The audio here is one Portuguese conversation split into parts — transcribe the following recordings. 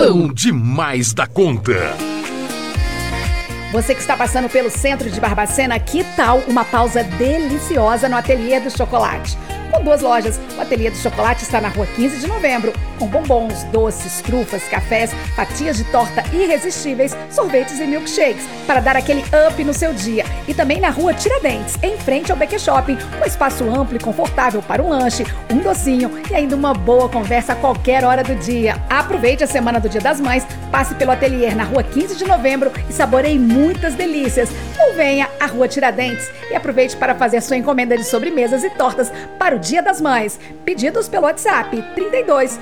bom demais da conta. Você que está passando pelo centro de Barbacena, que tal uma pausa deliciosa no Ateliê do Chocolate? Com 2 lojas, o Ateliê do Chocolate está na rua 15 de novembro, com bombons, doces, trufas, cafés, fatias de torta irresistíveis, sorvetes e milkshakes, para dar aquele up no seu dia. E também na rua Tiradentes, em frente ao BQ Shopping, com espaço amplo e confortável para um lanche, um docinho e ainda uma boa conversa a qualquer hora do dia. Aproveite a semana do Dia das Mães, passe pelo Ateliê na rua 15 de novembro e saboreie muitas delícias. Ou venha à rua Tiradentes e aproveite para fazer sua encomenda de sobremesas e tortas para o Dia das Mães. Pedidos pelo WhatsApp 32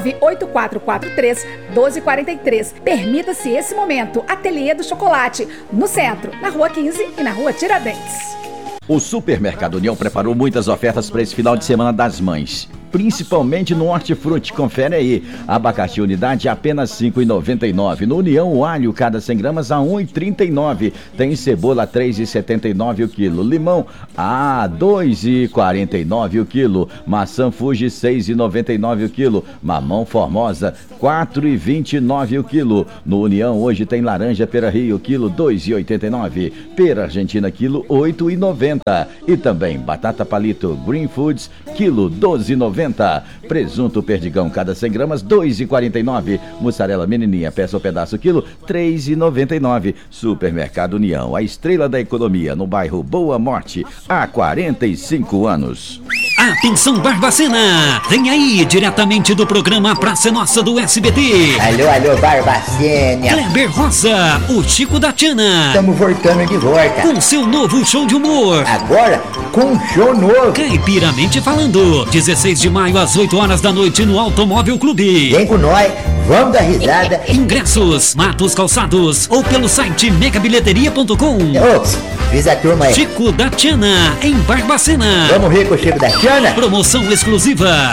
98443 1243. Permita-se esse momento. Ateliê do Chocolate, no centro, na rua 15 e na rua Tiradentes. O Supermercado União preparou muitas ofertas para esse final de semana das mães, principalmente no Hortifruti. Confere aí: abacaxi unidade apenas R$ 5,99. No União, o alho cada 100 gramas a R$ 1,39. Tem cebola R$ 3,79 o quilo. Limão a R$ 2,49 o quilo. Maçã Fuji R$ 6,99 o quilo. Mamão Formosa R$ 4,29 o quilo. No União, hoje tem laranja Pera Rio quilo R$ 2,89. Pera Argentina quilo R$ 8,90. E também batata palito Green Foods quilo R$ 12,90. Presunto Perdigão cada 100 gramas R$ 2,49. Mussarela menininha peça ou pedaço quilo R$ 3,99. Supermercado União, a estrela da economia no bairro Boa Morte há 45 anos. Atenção Barbacena, vem aí diretamente do programa Praça Nossa do SBT. Alô Barbacena. Kleber Rosa, o Chico da Tiana. Estamos voltando de volta. Com seu novo show de humor. Agora com um show novo. Caipiramente falando, 16 de maio às 8 horas da noite no Automóvel Clube. Vem com nós, vamos dar risada. Ingressos, Matos Calçados ou pelo site megabilheteria.com. Fiz a turma aí. Chico da Tiana, em Barbacena. Vamos ver com o Chico da Tiana. Promoção exclusiva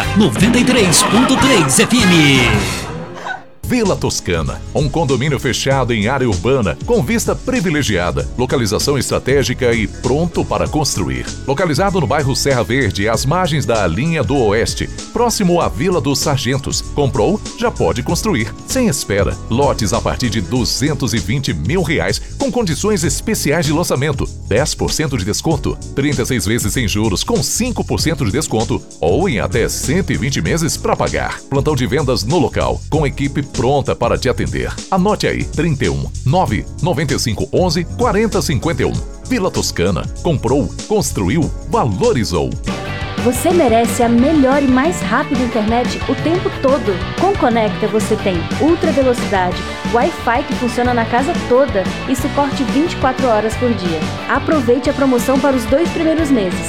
93.3 FM. Vila Toscana, um condomínio fechado em área urbana com vista privilegiada, localização estratégica e pronto para construir. Localizado no bairro Serra Verde, às margens da linha do Oeste, próximo à Vila dos Sargentos. Comprou? Já pode construir, sem espera. Lotes a partir de R$ 220 mil, com condições especiais de lançamento, 10% de desconto, 36 vezes sem juros com 5% de desconto ou em até 120 meses para pagar. Plantão de vendas no local, com equipe pronta para te atender. Anote aí: 31 995 11 40 51. Vila Toscana. Comprou, construiu, valorizou. Você merece a melhor e mais rápida internet o tempo todo. Com Conecta você tem ultra velocidade, Wi-Fi que funciona na casa toda e suporte 24 horas por dia. Aproveite a promoção para os 2 primeiros meses.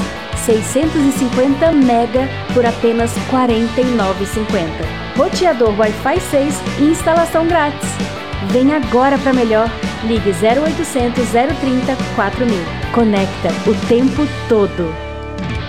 650 mega por apenas R$ 49,50. Roteador Wi-Fi 6 e instalação grátis. Vem agora para melhor. Ligue 0800 030 4000. Conecta o tempo todo.